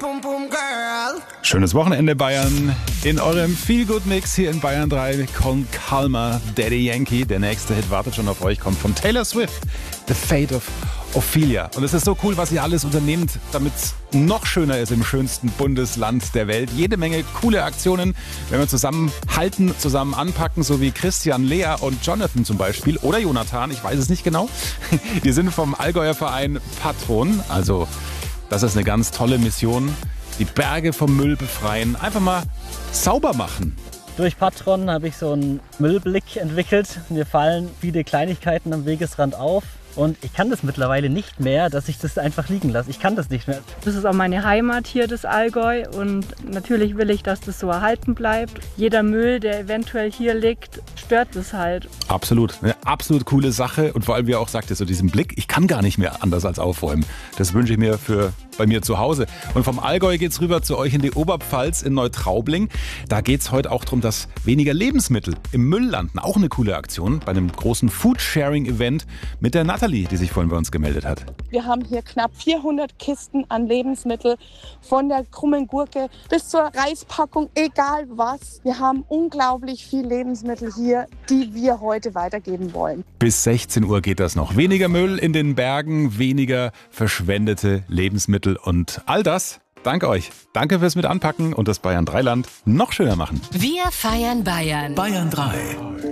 Schönes Wochenende, Bayern. In eurem Feel-Good-Mix hier in Bayern 3 kommt Calmer, Daddy Yankee. Der nächste Hit wartet schon auf euch, kommt von Taylor Swift, The Fate of Ophelia. Und es ist so cool, was ihr alles unternehmt, damit es noch schöner ist im schönsten Bundesland der Welt. Jede Menge coole Aktionen, wenn wir zusammenhalten, zusammen anpacken, so wie Christian, Lea und Jonathan zum Beispiel. Oder Jonathan, ich weiß es nicht genau. Die sind vom Allgäuer Verein Patron. Also das ist eine ganz tolle Mission. Die Berge vom Müll befreien, einfach mal sauber machen. Durch Patron habe ich so einen Müllblick entwickelt. Mir fallen viele Kleinigkeiten am Wegesrand auf. Und ich kann das mittlerweile nicht mehr, dass ich das einfach liegen lasse. Ich kann das nicht mehr. Das ist auch meine Heimat hier, das Allgäu. Und natürlich will ich, dass das so erhalten bleibt. Jeder Müll, der eventuell hier liegt, stört das halt. Absolut. Eine absolut coole Sache. Und vor allem, wie er auch sagte, so diesen Blick, ich kann gar nicht mehr anders als aufräumen. Das wünsche ich mir für bei mir zu Hause. Und vom Allgäu geht's rüber zu euch in die Oberpfalz in Neutraubling. Da geht's heute auch darum, dass weniger Lebensmittel im Müll landen. Auch eine coole Aktion bei einem großen Food-Sharing-Event mit der Nathalie, die sich vorhin bei uns gemeldet hat. Wir haben hier knapp 400 Kisten an Lebensmittel, von der krummen Gurke bis zur Reispackung, egal was. Wir haben unglaublich viel Lebensmittel hier, die wir heute weitergeben wollen. Bis 16 Uhr geht das noch. Weniger Müll in den Bergen, weniger verschwendete Lebensmittel und all das. Danke euch. Danke fürs Mit anpacken und das Bayern 3 Land noch schöner machen. Wir feiern Bayern. Bayern 3.